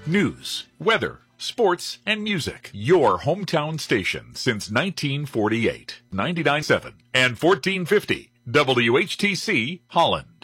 News, weather, sports, and music. Your hometown station since 1948. 99.7 and 1450 WHTC Holland.